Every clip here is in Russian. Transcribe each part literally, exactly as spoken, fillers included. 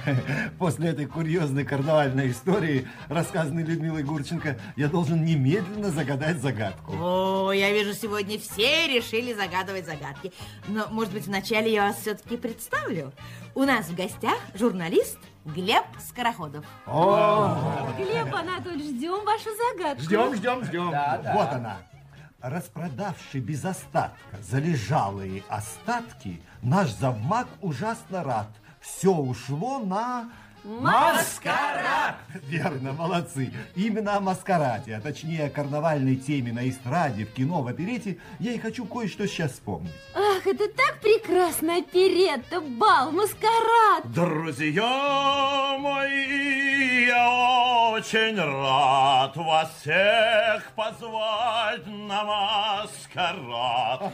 После этой курьезной карнавальной истории, рассказанной Людмилой Гурченко, я должен немедленно загадать загадку. О, я вижу, сегодня все решили загадывать загадки. Но, может быть, вначале я вас все-таки представлю. У нас в гостях журналист Глеб Скороходов. О! Глеб Анатольевич, ждем вашу загадку. Ждем, ждем, ждем. Да, да. Вот она. Распродавший без остатка залежалые остатки, наш завмак ужасно рад. Все ушло на... Маскарад! Верно, молодцы. Именно о маскараде, а точнее о карнавальной теме на эстраде, в кино, в оперете, я и хочу кое-что сейчас вспомнить. Ах, это так прекрасно! Оперетта, бал, маскарад! Друзья мои, я очень рад вас всех позвать на маскарад.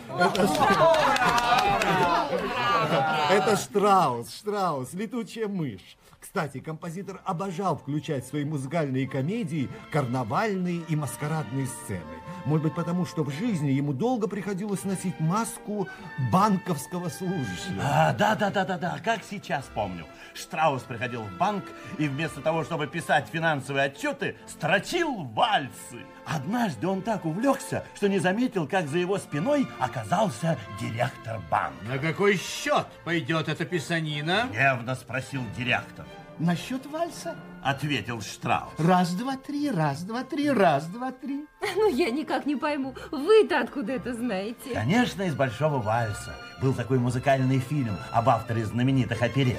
Это Штраус, Штраус, летучая мышь. Кстати, композитор обожал включать в свои музыкальные комедии карнавальные и маскарадные сцены. Может быть, потому что в жизни ему долго приходилось носить маску банковского служащего. А, да, да, да, да, да, как сейчас помню. Штраус приходил в банк и вместо того, чтобы писать финансовые отчеты, строчил вальсы. Однажды он так увлекся, что не заметил, как за его спиной оказался директор банка. На какой счет пойдет эта писанина? Гневно спросил директор. Насчет вальса? Ответил Штраус. Раз, два, три, раз, два, три, раз, два, три. Ну, я никак не пойму, вы-то откуда это знаете? Конечно, из «Большого вальса». Был такой музыкальный фильм об авторе знаменитых оперет.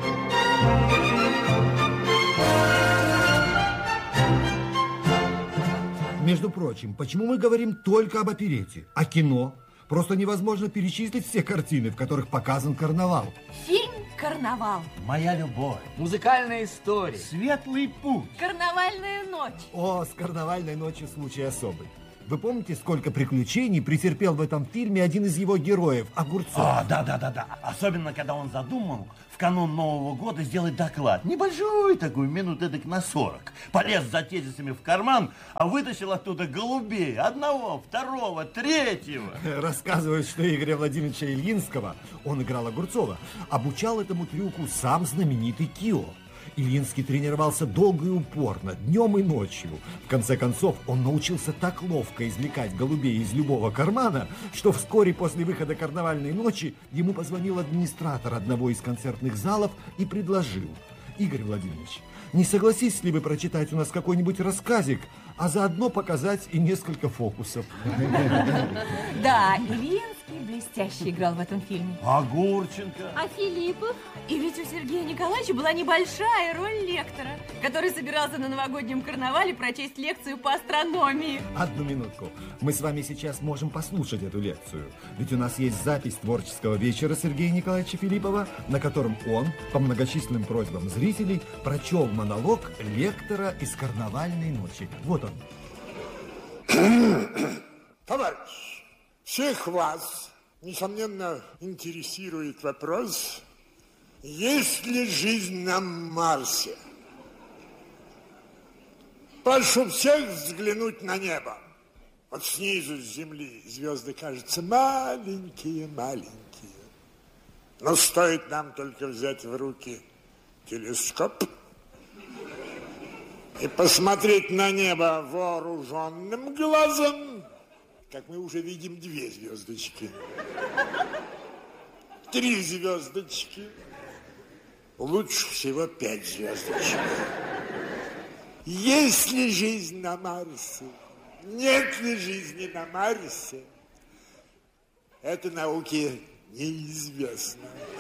Между прочим, почему мы говорим только об оперете? А кино? Просто невозможно перечислить все картины, в которых показан карнавал. Фильм «Карнавал». Моя любовь. Музыкальная история. Светлый путь. «Карнавальная ночь». О, с карнавальной ночью случай особый. Вы помните, сколько приключений претерпел в этом фильме один из его героев, Огурцов? А, да, да, да, да. Особенно, когда он задумал в канун Нового года сделать доклад. Небольшой такой, минут эдак на сорок. Полез за тезисами в карман, а вытащил оттуда голубей. Одного, второго, третьего. Рассказывают, что Игоря Владимировича Ильинского, он играл Огурцова, обучал этому трюку сам знаменитый Кио. Ильинский тренировался долго и упорно, днем и ночью. В конце концов, он научился так ловко извлекать голубей из любого кармана, что вскоре после выхода карнавальной ночи ему позвонил администратор одного из концертных залов и предложил: Игорь Владимирович, не согласитесь ли вы прочитать у нас какой-нибудь рассказик, а заодно показать и несколько фокусов? Да, Ильинский блестяще играл в этом фильме. А Гурченко? А Филиппов? И ведь у Сергея Николаевича была небольшая роль лектора, который собирался на новогоднем карнавале прочесть лекцию по астрономии. Одну минутку. Мы с вами сейчас можем послушать эту лекцию. Ведь у нас есть запись творческого вечера Сергея Николаевича Филиппова, на котором он, по многочисленным просьбам зрителей, прочел монолог лектора из «Карнавальной ночи». Вот он. Товарищ, всех вас, несомненно, интересует вопрос, есть ли жизнь на Марсе? Прошу всех взглянуть на небо. Вот снизу с Земли звезды кажутся маленькие-маленькие. Но стоит нам только взять в руки телескоп и посмотреть на небо вооруженным глазом, как мы уже видим две звездочки, три звездочки, лучше всего пять звездочек. Есть ли жизнь на Марсе? Нет ли жизни на Марсе? Это науке неизвестно.